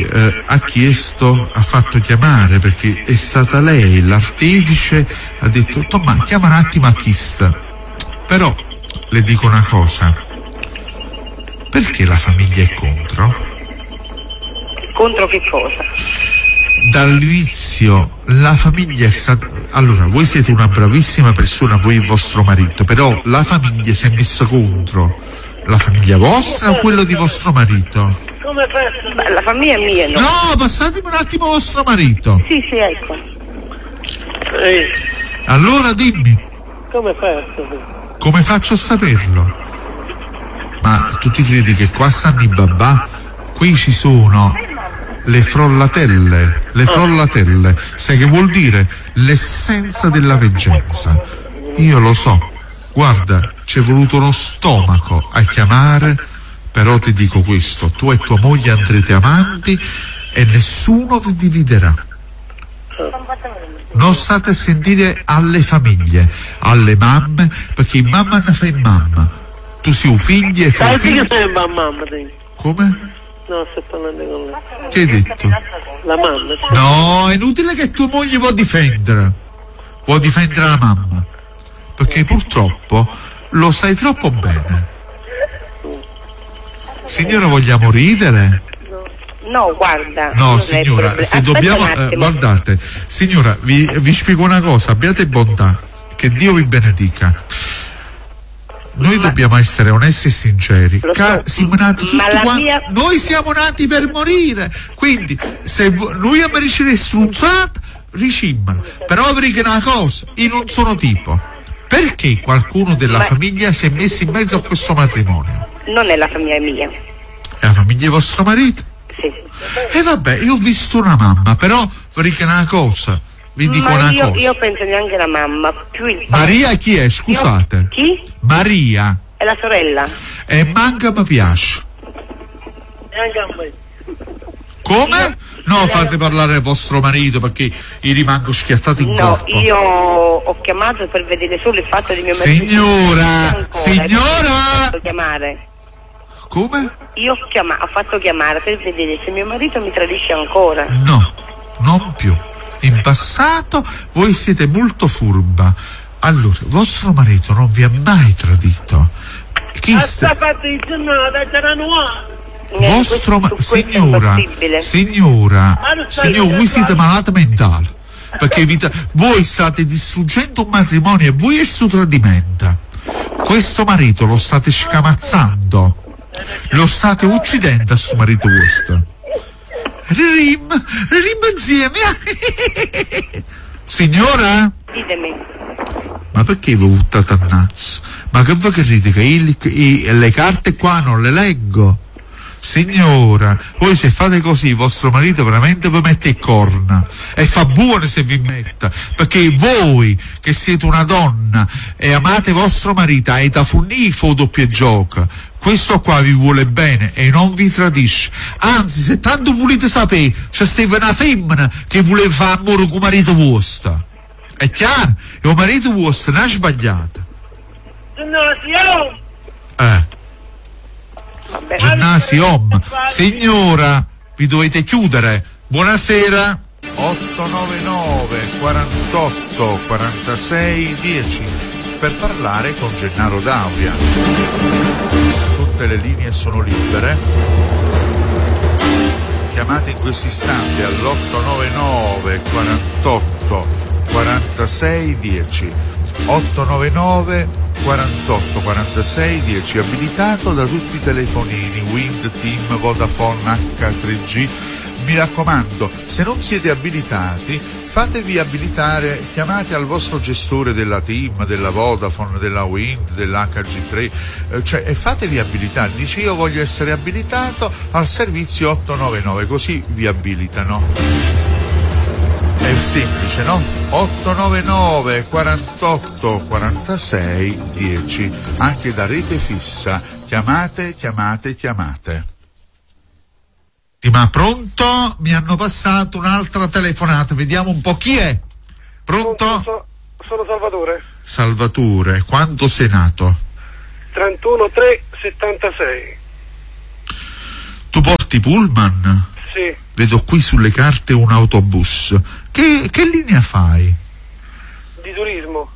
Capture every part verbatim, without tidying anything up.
eh, ha chiesto, ha fatto chiamare, perché è stata lei l'artefice, ha detto Tomma chiama un attimo a Chist. Però le dico una cosa, perché la famiglia è contro? Contro che cosa? Dall'inizio la famiglia è stata, allora voi siete una bravissima persona, voi e vostro marito, però la famiglia si è messa contro. La famiglia vostra o quello di vostro marito? Come fai? Beh, la famiglia è mia, no? No, passatemi un attimo vostro marito. Sì, sì, ecco. Ehi, Allora dimmi, come fai? come faccio a saperlo? Ma tu ti credi che qua stanno i babà? Qui ci sono le frolatelle, le frolatelle. Sai che vuol dire? L'essenza della veggenza. Io lo so. Guarda, ci è voluto uno stomaco a chiamare, però ti dico questo, tu e tua moglie andrete avanti e nessuno vi dividerà. Non state a sentire alle famiglie, alle mamme, perché in mamma ne fai mamma. Tu sei un figlio e fai Sai figlio. che sei mamma? Dì. Come? No, sto parlando con lei. Che hai detto? La mamma. Sì. No, è inutile che tua moglie vuoi difendere. Vuoi difendere la mamma. Perché purtroppo lo sai troppo bene. Signora, vogliamo ridere? No, guarda. No, non è signora, problema. se Aspetta dobbiamo... un eh, attimo. guardate, signora, vi, vi spiego una cosa, abbiate bontà, che Dio vi benedica. Noi dobbiamo essere onesti e sinceri. Lo so, Ca- siamo nati tutti ma la quanti- mia- Noi siamo nati per morire. Quindi, se vo- lui a me riceve strunzata, ricimmano. Però vi dico una cosa, io non sono tipo. Perché qualcuno della Ma- famiglia si è messo in mezzo a questo matrimonio? Non è la famiglia mia. È la famiglia di vostro marito? Sì. E vabbè, io ho visto una mamma, però vi dico una cosa, vi dico Ma una io, cosa. io penso neanche la mamma, più il padre. Maria chi è? Scusate. Io- Chi? Maria. È la sorella. E manca mi piace. Neanche a me. Come? No, fate parlare vostro marito perché io rimango schiattato in No, corpo. io ho chiamato per vedere solo il fatto di mio marito. Signora, Ancora, signora! Ho fatto chiamare. Come? Io ho, chiama- ho fatto chiamare per vedere se mio marito mi tradisce ancora. No, non più. In passato voi siete molto furba. Allora, vostro marito non vi ha mai tradito. Chi Sta sta... fatto il giornata, c'era nuova. Eh, Vostro ma... questo- questo è signora, impossibile. signora, Ma non stai signor, voi dicendo siete altro. malati mentali. Perché vi ta- voi state distruggendo un matrimonio e voi è su tradimento. Questo marito lo state scamazzando. Lo state uccidendo a suo marito vostro. Rim, rim insieme. Signora? Ditemi. Ma perché vi buttate a nazzo? Ma che voi credete che io i- le carte qua non le leggo? Signora, voi se fate così vostro marito veramente vi mette il corna e fa buono se vi metta, perché voi che siete una donna e amate vostro marito e da funnifo doppio gioco, questo qua vi vuole bene e non vi tradisce. Anzi, se tanto volete sapere, c'è stava una femmina che voleva fare amore con marito vostro. È chiaro? E il marito vostro non ha sbagliato. Ginnasio! Eh. Vabbè. Ginnasium. Signora, vi dovete chiudere. Buonasera. otto nove nove quarantotto quarantasei dieci per parlare con Gennaro D'Auria. Tutte le linee sono libere. Chiamate in questo istante all'otto nove nove quarantotto quarantasei dieci. otto nove nove quarantotto quarantasei dieci, abilitato da tutti i telefonini Wind, Team, Vodafone, acca tre G. Mi raccomando, se non siete abilitati, fatevi abilitare, chiamate al vostro gestore della Team, della Vodafone, della Wind, dell'acca G tre, eh, cioè, e fatevi abilitare. Dice io voglio essere abilitato al servizio otto nove nove, così vi abilitano. È semplice, no? otto nove nove quarantotto quarantasei dieci, anche da rete fissa. Chiamate, chiamate, chiamate. Ma pronto? Mi hanno passato un'altra telefonata, vediamo un po' chi è. Pronto? Sono, sono Salvatore. Salvatore, quando sei nato? trentuno tre settantasei. Tu porti pullman? Sì. vedo qui sulle carte un autobus. Che, che linea fai? Di turismo.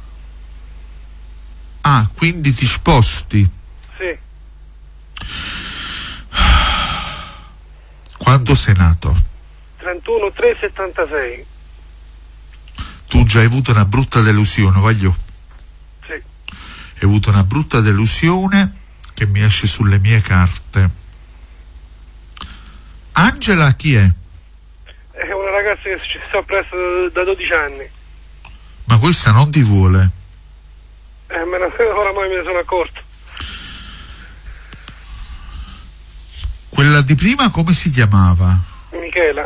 Ah, quindi ti sposti. Sì. Quando sei nato? trentuno tre settantasei. Tu già hai avuto una brutta delusione, voglio. Sì. Hai avuto una brutta delusione che mi esce sulle mie carte. Angela chi è? È una ragazza che ci sta presso da dodici anni. Ma questa non ti vuole. Eh, me ne, oramai me ne sono accorto. Quella di prima come si chiamava? Michela.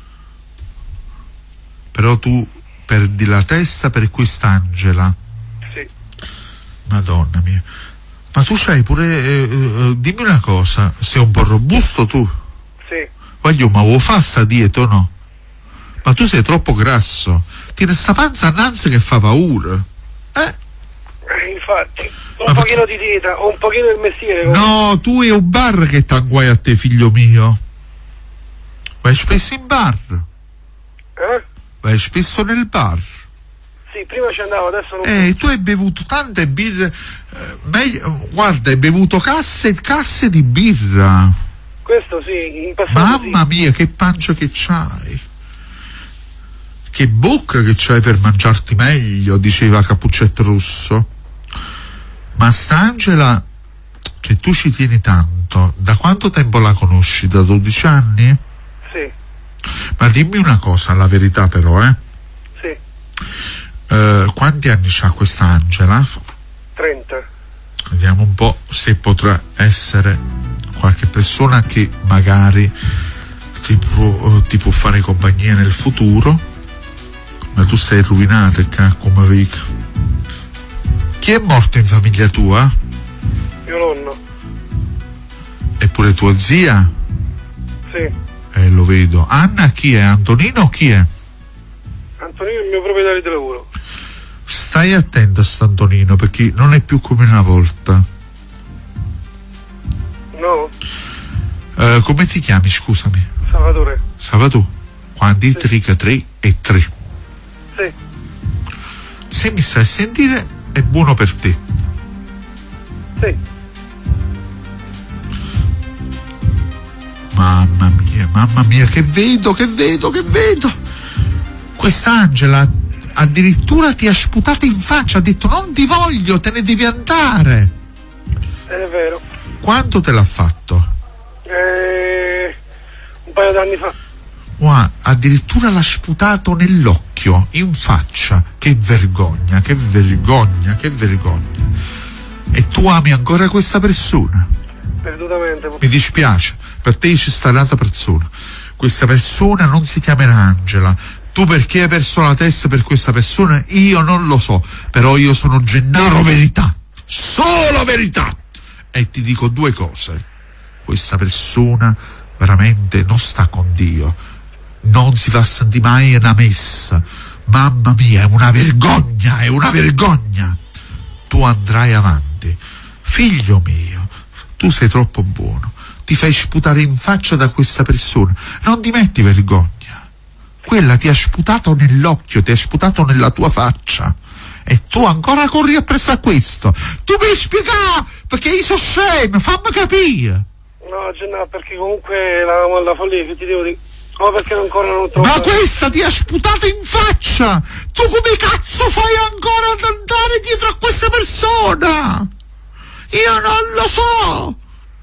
Però tu perdi la testa per quest'Angela. Sì. Madonna mia. Ma tu c'hai pure... Eh, eh, dimmi una cosa, sei un po' robusto tu? Sì. Voglio, ma vuoi fare sta dieta o no? Ma tu sei troppo grasso. Tieni sta panza annanzi che fa paura. Eh? Eh, infatti. Un Ma pochino perché... di dieta, un pochino del mestiere. No, tu è un bar che t'anguai a te, figlio mio. Vai spesso in bar. Eh? Vai spesso nel bar. Sì, prima ci andavo, adesso non... Eh, tu hai bevuto tante birre. Eh, meglio, guarda, hai bevuto casse e casse di birra. Questo sì, in passato Mamma sì. mia, che pancia che c'hai. Che bocca che c'hai per mangiarti meglio, diceva Cappuccetto Rosso. Ma st'Angela, che tu ci tieni tanto, da quanto tempo la conosci? Da dodici anni? Sì. Ma dimmi una cosa, la verità però, eh? Sì. Uh, quanti anni c'ha questa Angela? trenta. Vediamo un po' se potrà essere qualche persona che magari ti può, uh, ti può fare compagnia nel futuro. Ma tu sei rovinato, come Vic. Chi è morto in famiglia tua? Mio nonno. Eppure tua zia? Sì. Eh, lo vedo. Anna chi è? Antonino chi è? Antonino è il mio proprietario di lavoro. Stai attento a st'Antonino perché non è più come una volta. No? Uh, come ti chiami, scusami? Salvatore. Salvatore. Quanti Sì. trica tre e tre. Sì. Se mi stai a sentire è buono per te. Sì. Mamma mia, mamma mia, che vedo, che vedo, che vedo. Quest'Angela addirittura ti ha sputato in faccia, ha detto non ti voglio, te ne devi andare. È vero. Quanto te l'ha fatto? Eh, un paio d'anni fa. Wow, addirittura l'ha sputato nell'occhio, in faccia. Che vergogna, che vergogna, che vergogna. E tu ami ancora questa persona? Perdutamente. Mi dispiace, per te c'è sta un'altra persona. Questa persona non si chiamerà Angela. Tu perché hai perso la testa per questa persona? Io non lo so, però io sono Gennaro Verità, solo verità. E ti dico due cose: questa persona veramente non sta con Dio, non si fa sentire mai una messa. Mamma mia, è una vergogna, è una vergogna. Tu andrai avanti, figlio mio, tu sei troppo buono, ti fai sputare in faccia da questa persona, non ti metti vergogna. Quella ti ha sputato nell'occhio, ti ha sputato nella tua faccia e tu ancora corri appresso a questo. Tu mi spieghi perché io sono scemo, fammi capire. No, Gennaro, perché comunque la, la follia che ti devo dire. No, perché ancora non trovo. Ma questa ti ha sputato in faccia. Tu come cazzo fai ancora ad andare dietro a questa persona? Io non lo so.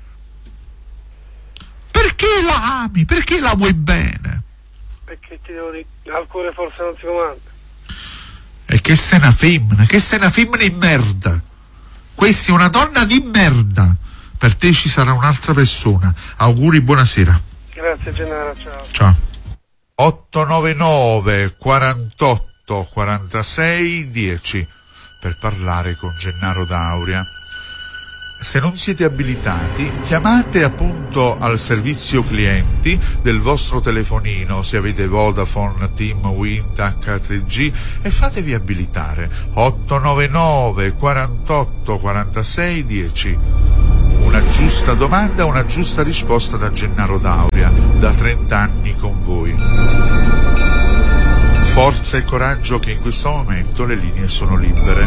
Perché la ami? Perché la vuoi bene? Perché ti devo dire, al cuore forse non si comanda. E che sei una femmina, che sei una femmina di merda. Questa è una donna di merda. Per te ci sarà un'altra persona. Auguri, buonasera. Grazie Gennaro, ciao. Ciao. otto nove nove quarantotto quarantasei dieci per parlare con Gennaro D'Auria. Se non siete abilitati, chiamate appunto al servizio clienti del vostro telefonino, se avete Vodafone, Team, Wind, acca tre G, e fatevi abilitare. otto nove nove quarantotto quarantasei dieci. Una giusta domanda, una giusta risposta da Gennaro D'Auria. da trent'anni con voi. Forza e coraggio che in questo momento le linee sono libere.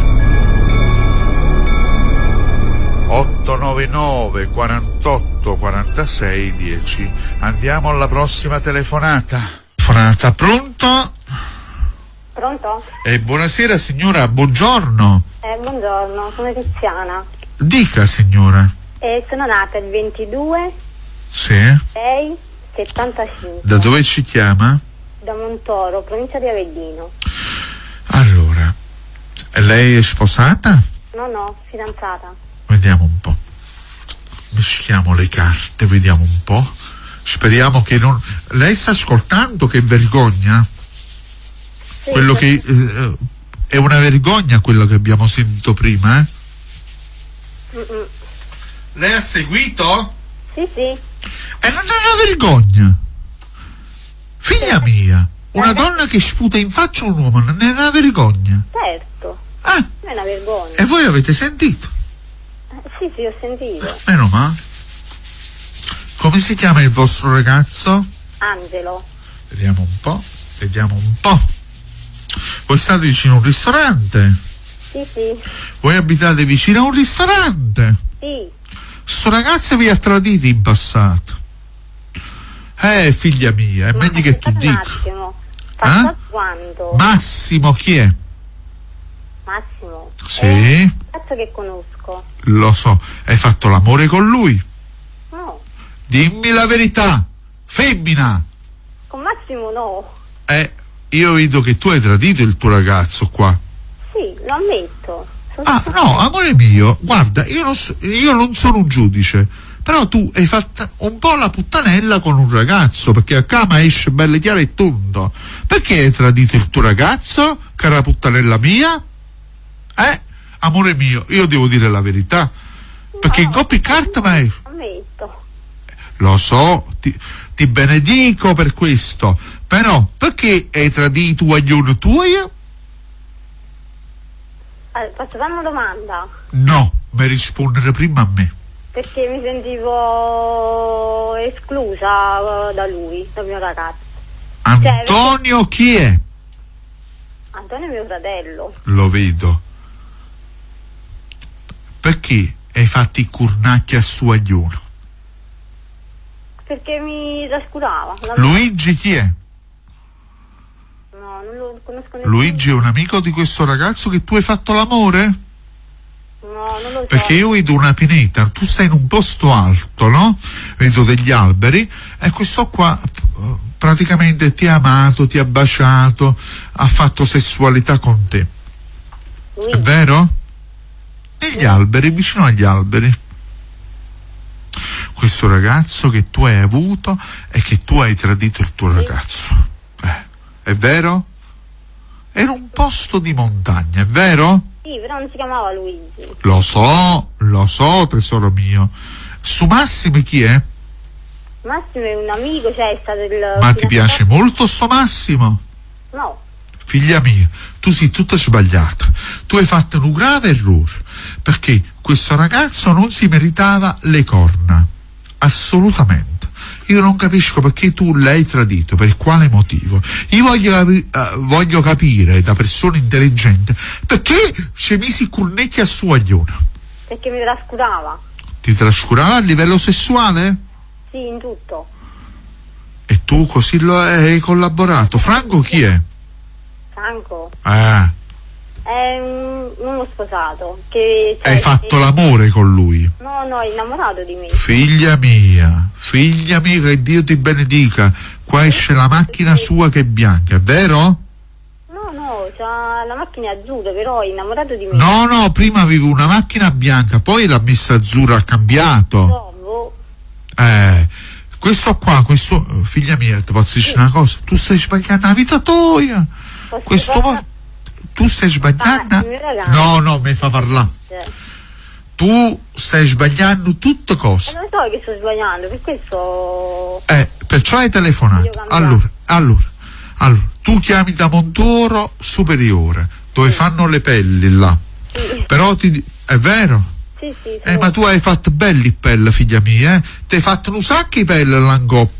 otto nove nove quarantotto quarantasei dieci. Andiamo alla prossima telefonata. Telefonata, pronto? Pronto? Eh, buonasera signora, buongiorno. Eh, buongiorno, sono Tiziana. Dica signora. Eh, sono nata il ventidue Sì. sei settantacinque. Da dove ci chiama? Da Montoro, provincia di Avellino. Allora, lei è sposata? No, no, fidanzata. Vediamo un po'. Mischiamo le carte, vediamo un po'. Speriamo che non... Lei sta ascoltando? Che vergogna? Sì, Quello che... Eh, è una vergogna quello che abbiamo sentito prima, eh? Mm-mm. Lei ha seguito? Sì, sì. E non è una vergogna. Figlia mia, una donna che sputa in faccia un uomo non è una vergogna. Certo, Ah, non è una vergogna. e voi avete sentito? Eh, sì, sì, ho sentito. Meno male. Come si chiama il vostro ragazzo? Angelo. Vediamo un po', vediamo un po'. Voi state vicino a un ristorante? Sì, sì. Voi abitate vicino a un ristorante? Sì. Sto ragazzo vi ha tradito in passato. Eh, figlia mia, è Ma meglio che tu aspettate un dica. attimo. Passato Eh? quando? Massimo chi è? Massimo. Sì. È un ragazzo che conosco. Lo so, hai fatto l'amore con lui? No, Dimmi la verità, femmina. con Massimo no. Eh, io vedo che tu hai tradito il tuo ragazzo qua. Sì, lo ammetto. Sono Ah, no, amore mio, guarda, io non, so, io non sono un giudice, però tu hai fatto un po' la puttanella con un ragazzo, perché a cama esce bello chiaro e tondo. Perché hai tradito il tuo ragazzo, cara puttanella mia? Eh, amore mio, io devo dire la verità, perché in coppia e carta, ma è... Ammetto. Lo so, ti, ti benedico per questo, però perché hai tradito i guaglioni tuoi? Allora, posso fare una domanda? No, mi rispondere prima a me. Perché mi sentivo esclusa da lui, dal mio ragazzo. Antonio chi è? Antonio è mio fratello. Lo vedo. Perché hai fatto i curnacchi a suo agliuno? Perché mi trascurava. La- Luigi chi è? No, non lo conosco nessuno. Luigi è un amico di questo ragazzo che tu hai fatto l'amore? No, non lo so. Perché io vedo una pineta, tu stai in un posto alto, no? Vedo degli alberi e questo qua eh, praticamente ti ha amato, ti ha baciato, ha fatto sessualità con te. Lui. È vero? Negli alberi, vicino agli alberi. Questo ragazzo che tu hai avuto e che tu hai tradito il tuo ragazzo. Eh, è vero? Era un posto di montagna, è vero? Sì, però non si chiamava Luigi. Lo so, lo so, tesoro mio. Su Massimo chi è? Massimo è un amico, cioè è stato il... Ma ti fidanzato- piace molto sto Massimo? No. Figlia mia, tu sei tutta sbagliata. Tu hai fatto un grave errore, perché questo ragazzo non si meritava le corna. Assolutamente. Io non capisco perché tu l'hai tradito, per quale motivo. Io voglio, capi- uh, voglio capire da persona intelligente perché ci misi cornecchi a suo aglione. Perché mi trascurava. Ti trascurava a livello sessuale? Sì, in tutto. E tu così lo hai collaborato. Franco chi è? Franco Eh, è un, uno sposato che... cioè, hai fatto è- l'amore con lui. No, no, è innamorato di me. Figlia mia, figlia mia, che Dio ti benedica. Qua esce la macchina sua che è bianca, è vero? No, no, c'ha la macchina azzurra, però è innamorato di me. No, no, prima avevo una macchina bianca, poi l'ha messa azzurra, ha cambiato. Trovo. Eh, questo qua, questo, figlia mia, ti posso dire una cosa, tu stai sbagliando la vita tua. Posso Questo parlare? mo- tu stai sbagliando? Ah, il mio ragazzo. No, no, mi fa parlare. Eh, Tu stai sbagliando tutte cose. non so che sto sbagliando, per questo... Eh, perciò hai telefonato. Voglio cambiare. Allora, allora, allora, tu chiami da Montoro Superiore, dove fanno le pelli là. Sì, Però ti di- è vero? sì, sì. Eh, ma tu hai fatto belli pelle, figlia mia, eh? Ti hai fatto un sacco di pelle all'angoppa,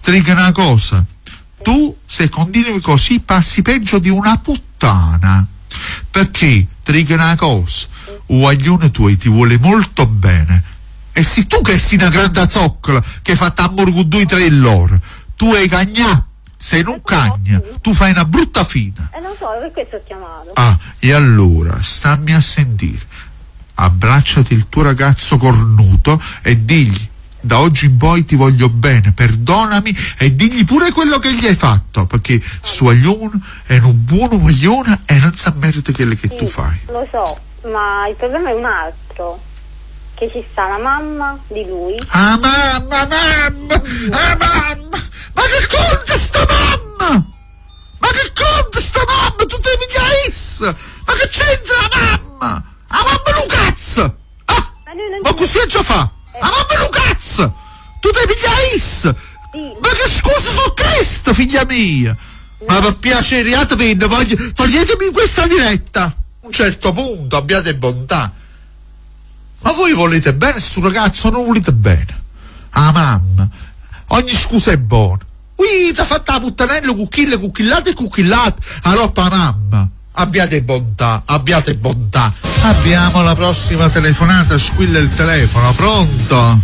ti dico una cosa, tu se continui così passi peggio di una puttana, perché ti dico una cosa, un guaglione tuo ti vuole molto bene, e se tu che sei una grande zoccola che fa tamburo con due tre l'ora, tu hai cagnà, se non cagna tu fai una brutta fine. E eh, non so, per questo ho chiamato. Ah, e allora stammi a sentire, abbracciati il tuo ragazzo cornuto e digli: da oggi in poi ti voglio bene, perdonami, e digli pure quello che gli hai fatto, perché suo guaglione è un buono guaglione e non sa merito quello che sì, tu fai. Lo so, ma il problema è un altro, che ci sta la mamma di lui. Ah mamma, mamma, ah mamma, ma che conta sta mamma? Ma che conta sta mamma? Tu devi mica. Ma che c'entra la mamma? Ah mamma lo cazzo! Ah, ma, ma così già fa? Eh. Ah mamma lo cazzo! Tu devi pigliare is! Sì. Ma che scusa su questo, figlia mia? No. Ma per piacere, io ti vedo, voglio, toglietemi in questa diretta. A un certo punto abbiate bontà. Ma voi volete bene sto ragazzo, non volete bene? Ah mamma, ogni scusa è buona. Ui, ti ha fatto la puttanello, cucchille, cucchillate e cucchillate. Allora mamma, abbiate bontà, abbiate bontà. Abbiamo la prossima telefonata, squilla il telefono, pronto?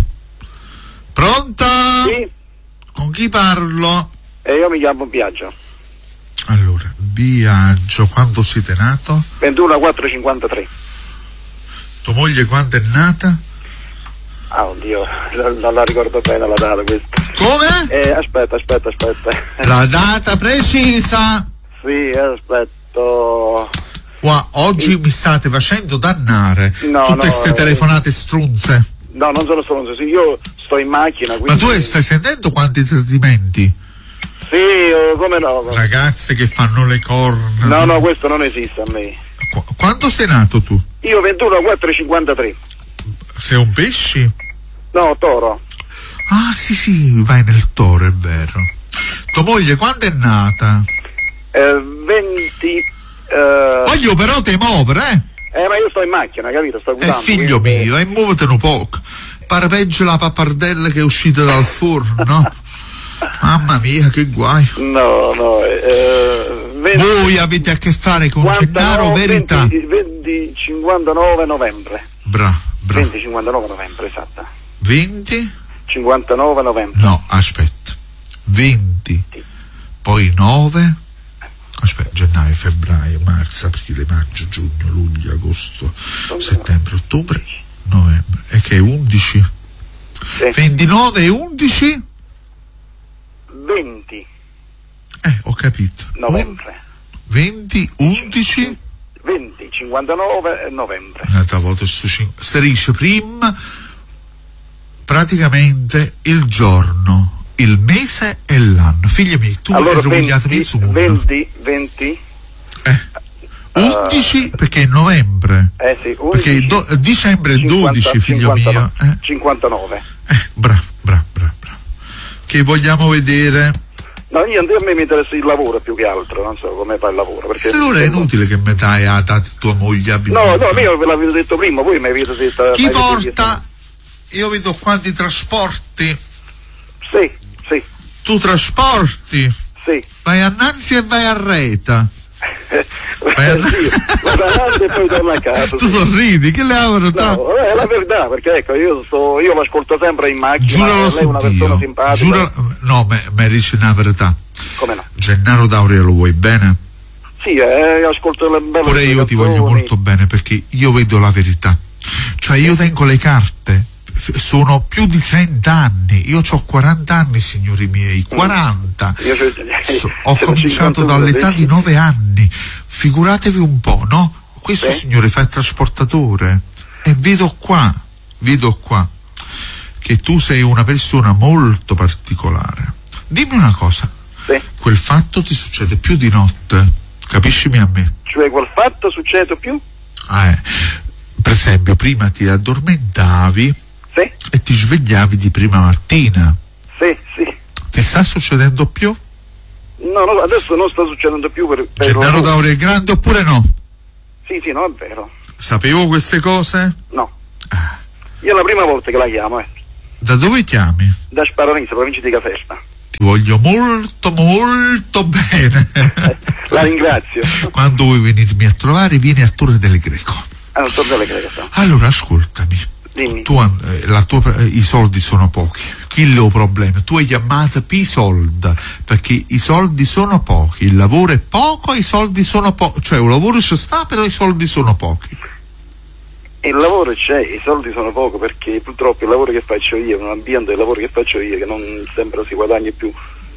Pronto? Sì. Con chi parlo? E io mi chiamo Biagio. Allora, Biagio, quando siete nato? ventuno quattro cinquantatré. Tua moglie quando è nata? Ah, oddio, non la ricordo bene la data questa. Come? Eh, aspetta, aspetta, aspetta. La data precisa? Sì, aspetto. Qua, oggi sì. Mi state facendo dannare no, tutte queste no, telefonate strunze. No, non sono stronzo, sì, io sto in macchina. Quindi... Ma tu stai sentendo quanti tradimenti? Sì, come no? Ragazze che fanno le corna. No, no, questo non esiste a me. Qu- quando sei nato tu? Io ventuno quattro cinquantatré. Sei un pesci? No, toro. Ah, sì, sì, vai nel toro, è vero. Tua moglie quando è nata? Eh, venti... Eh... Voglio però te muovere, eh? Eh, ma io sto in macchina, capito? Sto guidando. Eh, figlio quindi... mio, e muovetene un poco. Pare peggio la pappardella che è uscita dal forno, no? Mamma mia, che guai. No, no, eh, venti, voi avete a che fare con Gennaro Verità. venti, venti cinquantanove novembre. Bra, bra. venti cinquantanove novembre, esatto. venti cinquantanove novembre. No, aspetta. venti. Sì. Poi nove. Aspetta, gennaio, febbraio, marzo, aprile, maggio, giugno, luglio, agosto, ottobre, settembre, ottobre, novembre. E che è undici? Sì. ventinove e undici? venti. Eh, ho capito. Novembre. venti, undici? venti, cinquantanove e novembre. Un'altra volta su cinque. Si dice prima praticamente il giorno, il mese e l'anno. Figli miei, tu allora, hai rovinato il mondo. venti, venti. Eh. undici uh, perché è novembre. Eh sì, undici. Perché do, dicembre è dodici, figlio cinquanta, mio. Eh. cinquantanove. Eh, bravo, bravo, bravo. Che vogliamo vedere? No, io, a me mi interessa il lavoro più che altro, non so come fa il lavoro. Perché allora è inutile che mi dai a data tua moglie a no, no, io ve l'avevo detto prima, voi mi avete detto. Chi porta? Io vedo quanti trasporti. Sì, sì. Tu trasporti? Sì. Vai a Nanzi e vai a Reta. Vai a... sì, e poi torno a casa. Tu sì. Sorridi, che le avrò no, è la verità, perché ecco, io sto, io l'ascolto sempre in macchina. Giuralo lei è una persona Dio. simpatica. Giura... No, mi dici una verità. Come no? Gennaro D'Auria lo vuoi bene? Sì, eh, ascolto le belle pure io ti voglio molto bene, perché io vedo la verità. Cioè io tengo le carte. Sono più di trenta anni, io ho quaranta anni, signori miei, quaranta. Io so, ho cominciato dall'età di nove anni, figuratevi un po', no? Questo sì. Signore fa il trasportatore e vedo qua, vedo qua che tu sei una persona molto particolare. Dimmi una cosa, sì. Quel fatto ti succede più di notte, capiscimi a me? Cioè quel fatto succede più? Ah, eh. Per esempio prima ti addormentavi, sì. E ti svegliavi di prima mattina. Sì, sì. Ti sta succedendo più? No, no, adesso non sta succedendo più per, per Gennaro D'Auria è grande oppure no? Sì, sì, no, è vero. Sapevo queste cose? No. Io è la prima volta che la chiamo, eh. Da dove chiami? Da Sparanese, provincia di Caserta. ti voglio molto molto bene. La ringrazio. Quando vuoi venirmi a trovare, vieni a Torre del Greco. Ah, non Torre del Greco. So. Allora ascoltami. Dimmi. Tu, eh, la tua, eh, i soldi sono pochi. Chi è il problema? Tu hai chiamato per i soldi, perché i soldi sono pochi, il lavoro è poco, i soldi sono pochi, cioè un lavoro ci sta, però i soldi sono pochi. Il lavoro c'è, i soldi sono poco, perché purtroppo il lavoro che faccio io è un ambiente del lavoro che faccio io che non sembra si guadagni più.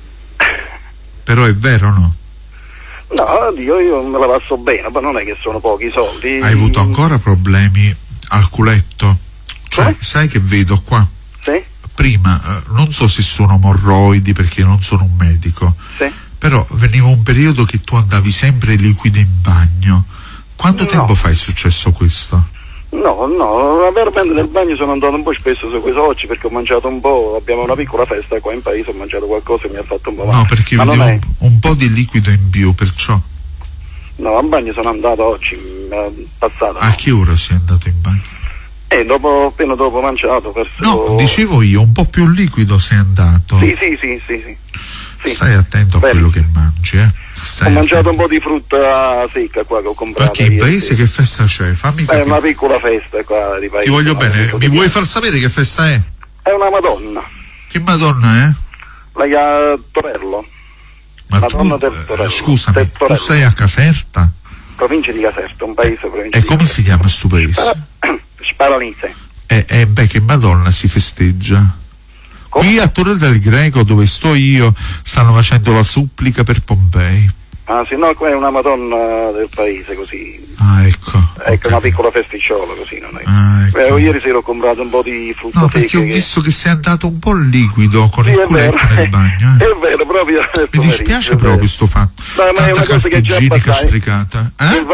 Però è vero, no? No, Dio, io me la passo bene, ma non è che sono pochi i soldi. Hai avuto ancora problemi al culetto? Cioè, Come? sai che vedo qua? Sì? Prima, eh, non so se sono morroidi perché non sono un medico, Sì? però veniva un periodo che tu andavi sempre liquido in bagno. Quanto No. tempo fa è successo questo? No, no, veramente nel bagno sono andato un po' spesso su quei soci perché ho mangiato un po', abbiamo una piccola festa qua in paese, ho mangiato qualcosa e mi ha fatto un po' male. No, perché Ma non vedevo è... un, un po' di liquido in più, perciò. No, al bagno sono andato oggi, eh, passata. A no. che ora sei andato in bagno? E dopo, appena dopo mangiato, verso... No, dicevo io, un po' più liquido sei andato. Sì, sì, sì, sì, sì. Sì. Stai attento a Bene. quello che mangi, eh. Stai Ho mangiato attento. un po' di frutta secca qua che ho comprato. Perché in ieri paese sera. che festa c'è? Fammi È capire. una piccola festa qua di paese. Ti voglio no? bene, Tutto mi di vuoi più. far sapere che festa è? È una Madonna, Che Madonna è? la chiama Torello, Ma Madonna tu, del eh, Torello. scusami, Del tu Torello. sei a Caserta? provincia di Caserta, un paese provincia E di come si chiama sto paese? Spara- Sparanise. E eh, beh, che Madonna si festeggia? Come? Qui a Torre del Greco, dove sto io, stanno facendo la supplica per Pompei. Ah sì, no, qua è una Madonna del paese così. Ah, ecco. Ecco, ok. una piccola festicciola così, non è? Ah, ecco. Beh, ieri sera ho comprato un po' di frutta No, secca. perché ho che- visto che sei andato un po' liquido con Sì, il è culetto vero, nel bagno. eh. è vero, proprio nel Mi pomeriggio, dispiace è vero. proprio sto fatto. No, ma è Tanta una cosa carta che già igienica passai. stricata. È Eh? va-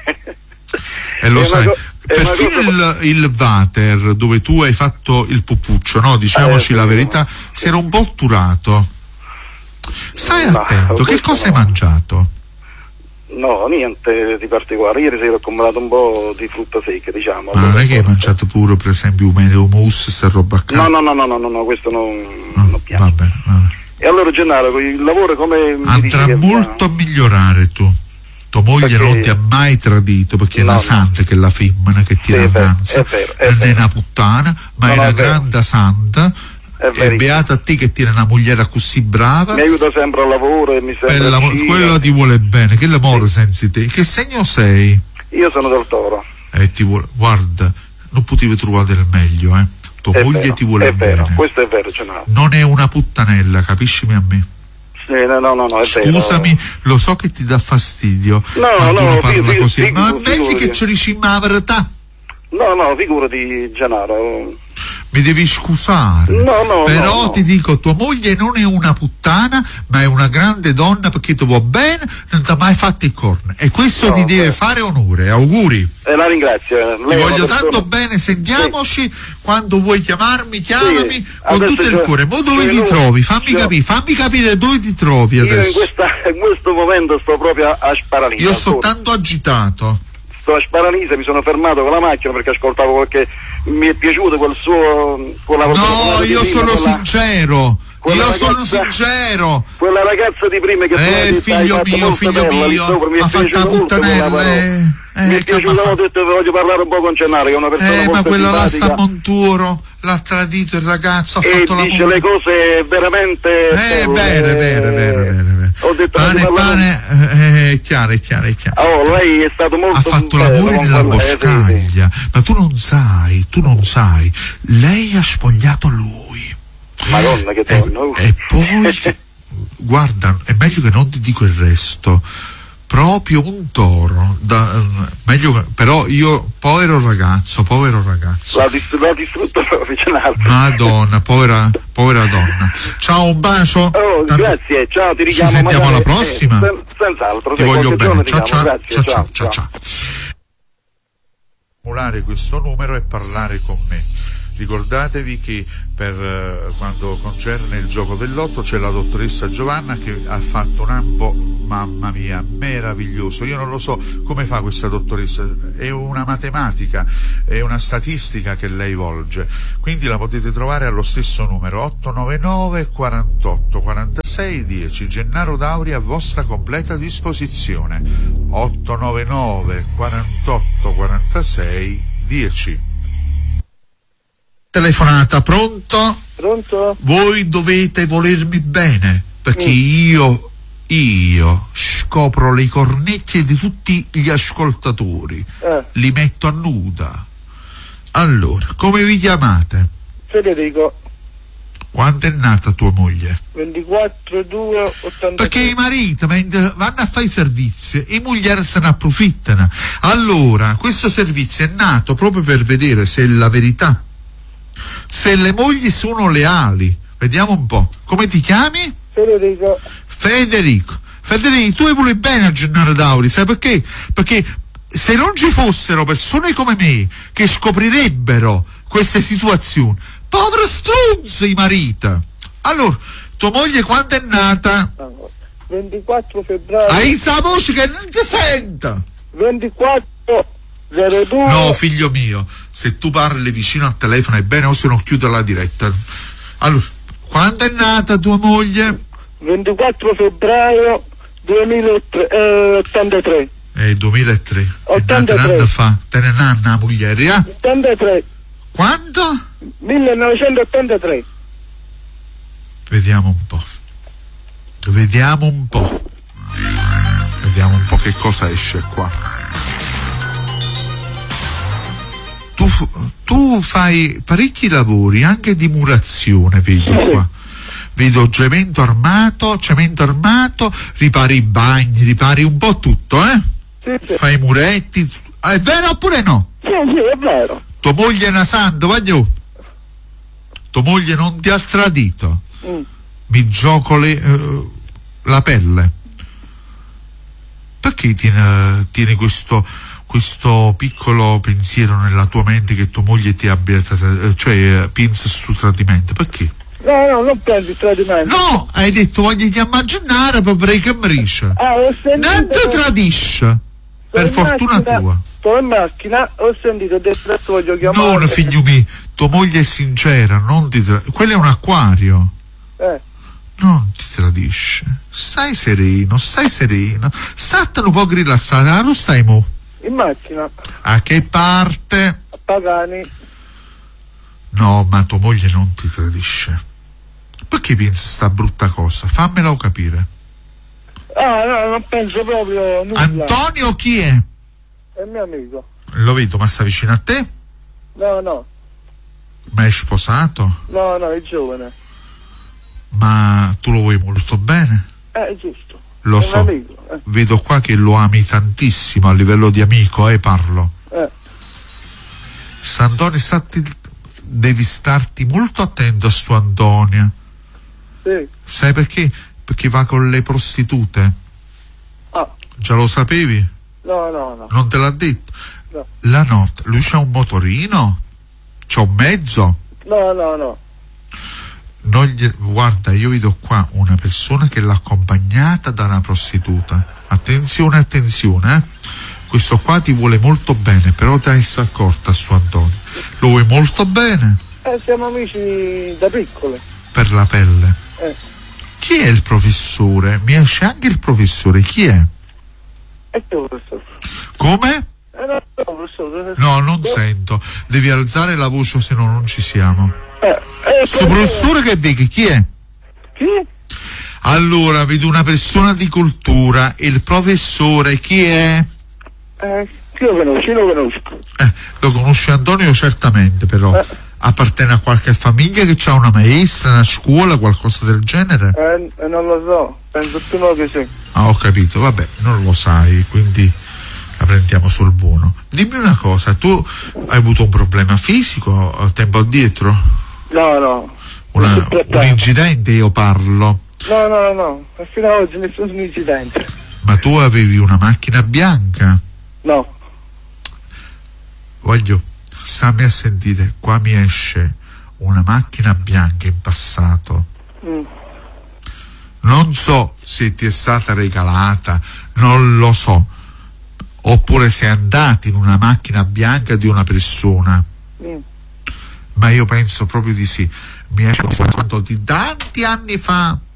E lo è sai, una co- è una perfino cosa- il, il water dove tu hai fatto il pupuccio, no? Diciamoci Eh, la sì, verità, sì. si era un po' otturato. Stai No, attento, che questo cosa hai no. mangiato? No, niente di particolare. Ieri sera ho comprato un po' di frutta secca, diciamo. Ma non è che hai Allora, mangiato pure, per esempio, un mele mousse, sta roba qua? No, no, no, no, no, no, no, questo non, Ah, non piace. vabbè, vabbè. E allora Gennaro, il lavoro come mi dici Andrà che va? molto a migliorare tu. Tua moglie Perché- non ti ha mai tradito, perché è No, la no. santa che è la femmina che ti Sì, è vero, avanza, è vero, è non è vero. una puttana, ma No, è no, una è vero. grande santa. È E verissimo. beata a te che tiene una mogliera così brava. Mi aiuta sempre al lavoro e mi sembra Bella, vicino. quello ti vuole bene, che lavoro senza te? Che segno sei? Io sono del Toro. Eh, ti vuole, guarda, non potevi trovare del meglio, eh. Tua È moglie vero, ti vuole è vero, bene. questo è vero, Gennaro. Non è una puttanella, capiscimi a me. Sì, no, no, no, no, è vero. Scusami, lo so che ti dà fastidio No, quando no, uno fi- parla fi- così, figu- ma è meglio figurati. che ci dici la verità. No, no, figurati, Gennaro. Mi devi scusare. No, no, Però no, no. ti dico, tua moglie non è una puttana, ma è una grande donna perché ti vuole bene, non ti ha mai fatto il corno. E questo No, ti deve beh. fare onore. Auguri. E la ringrazio. eh. Lei Ti è una voglio persona- tanto bene, sentiamoci. Quando vuoi chiamarmi, chiamami Sì, con adesso tutto il io- cuore. Ma dove io ti non- trovi? Fammi io- capire, fammi capire dove ti trovi Io in, adesso. questa, in questo momento sto proprio a, a Sparanise. Io sto ancora. tanto agitato. Sto a Sparanise, mi sono fermato con la macchina perché ascoltavo qualche. Mi è piaciuto quel suo. Quella No, io sono quella, sincero. quella Io sono ragazza- sincero. Quella ragazza di prima che tu hai Eh, detto, hai figlio fatto mio, molto figlio bella, lì mio, sopra, mi è ha fatto piaciuta la molto quella puttanella. parola. eh, mi eh, è che m'ha piaciuta, ho fatto? detto voglio parlare un po' con Gennaro, che è una persona Eh, molto ma quella là sta a simpatica Monturo, l'ha tradito il ragazzo, ha e fatto la dice le cose veramente Eh, belle. vero, vero, vero, vero, vero. Ho detto Pane, voglio parlare- pane, eh, è chiaro, è chiaro, è chiaro. Oh, lei è stato molto Ha fatto bello l'amore con nella quella- eh, sì, sì. boscaglia, ma tu non sai, tu non sai, lei ha spogliato lui. Madonna, che E, donna. uh. e poi, guarda, è meglio che non ti dico il resto. Proprio un toro, da, meglio, però io, povero ragazzo, povero ragazzo. L'ha, dist- l'ha distrutto proprio Gennaro. Madonna, povera, povera donna. Ciao, un bacio. Oh, Tanto- grazie, ciao, ti Ci richiamo. sentiamo magari- alla prossima. eh, sen- senz'altro. Ti se voglio qualche giorno bene. ti Ciao chiamo, ciao, grazie, ciao ciao ciao ciao. Formulare questo numero e parlare con me. Ricordatevi che per eh, quando concerne il gioco del lotto c'è la dottoressa Giovanna che ha fatto un ambo mamma mia, meraviglioso. Io non lo so come fa questa dottoressa, è una matematica, è una statistica che lei volge, quindi la potete trovare allo stesso numero otto nove nove quarantotto quarantasei dieci. Gennaro Dauri a vostra completa disposizione, otto nove nove quarantotto quarantasei dieci. Telefonata, pronto? Pronto? Voi dovete volermi bene, perché io, io scopro le cornecchie di tutti gli ascoltatori, Eh. li metto a nuda. Allora, come vi chiamate? Federico, Quando è nata tua moglie? ventiquattro due ottantatré. Perché i mariti mentre vanno a fare i servizi, i moglieri se ne approfittano. Allora, questo servizio è nato proprio per vedere se è la verità, se le mogli sono leali. Vediamo un po'. Come ti chiami? Federico. Federico. Federico, tu vuoi bene a Gennaro Dauri, sai perché? Perché se non ci fossero persone come me che scoprirebbero queste situazioni, povero strunzo i mariti. Allora, tua moglie quando è nata? ventiquattro febbraio. Hai sa voce che non ti senta. ventiquattro zero due. No, figlio mio, se tu parli vicino al telefono è bene, o se no chiudo la diretta. Allora, quando è nata tua moglie? ventiquattro febbraio duemilaottantatré. Eh, duemilatré. È nata un ottantatré. anno fa. Te ne nanna una moglie, eh? ottantatré. Quando? millenovecentottantatré. Vediamo un po'. Vediamo un po'. Vediamo un po' che cosa esce qua. Tu, tu fai parecchi lavori, anche di murazione, vedo qua. Vedo cemento armato, cemento armato, ripari i bagni, ripari un po' tutto, eh? Sì, sì. Fai i muretti. Ah, è vero oppure no? Sì, sì, è vero. Tua moglie è una santa, voglio. Tua moglie non ti ha tradito. Mm. Mi gioco le, eh, la pelle. Perché tieni, tieni questo, questo piccolo pensiero nella tua mente che tua moglie ti abbia, eh, cioè eh, pensa su tradimento? Perché? No, no, non prendi il tradimento. No, hai detto voglio ti immaginare per vorrei che mrisce. Ah, ho sentito. Non ti tradisce. Per Sto in fortuna macchina, tua. Sto in macchina, ho sentito, ho detto adesso voglio chiamare. Non, figlio mio, tua moglie è sincera, non ti tra... quello è un acquario. Eh. Non ti tradisce. Stai sereno, stai sereno. Statene un po' rilassata, non stai mo. In macchina, A che parte? a Pagani. No, ma tua moglie non ti tradisce. Perché pensi sta brutta cosa? Fammelo capire. Ah, no, non penso proprio nulla. Antonio chi è? È mio amico. Lo vedo, ma sta vicino a te? No, no, Ma è sposato? no, no, è giovane. Ma tu lo vuoi molto bene? Eh, è giusto. Lo È so. un amico. Eh. Vedo qua che lo ami tantissimo a livello di amico, eh, parlo. Eh. Sant'Antonio, stati, devi starti molto attento a sto Antonio. Sì. Sai perché? Perché va con le prostitute. Ah, Già lo sapevi? no, no, no. Non te l'ha detto? No. La notte, lui c'ha un motorino? C'ha un mezzo? No, no, no. Non gli... Guarda, io vedo qua una persona che l'ha accompagnata da una prostituta. Attenzione, attenzione, eh? Questo qua ti vuole molto bene, però ti hai accorta su Antonio. Lo vuoi molto bene? Eh, siamo amici da piccoli. Per la pelle. Eh. Chi è il professore? Mi esce anche il professore, chi è? E tu, professore? Come? Eh, no, no, professore. No, non sento. Devi alzare la voce, se no non ci siamo. Eh, eh, Sto professore che vedi, chi è? Chi? Allora, vedo una persona di cultura. Il professore chi è? Eh, chi lo conosci? Lo conosco. Eh, lo conosce Antonio certamente, però Eh. appartiene a qualche famiglia che ha una maestra, una scuola, qualcosa del genere? Eh, eh, non lo so. Penso più no che sì. Ah, ho capito, vabbè, non lo sai, quindi la prendiamo sul buono. Dimmi una cosa, tu hai avuto un problema fisico a tempo addietro? No, no. Una- Non si tratta- un incidente io parlo, No, no, no. E fino ad oggi nessun incidente. ma tu avevi una macchina bianca? No. Voglio, stammi a sentire, qua mi esce una macchina bianca in passato. Mm. Non so se ti è stata regalata, non lo so, oppure se è andata in una macchina bianca di una persona, Mm. ma io penso proprio di sì. Mi è quando di tanti anni fa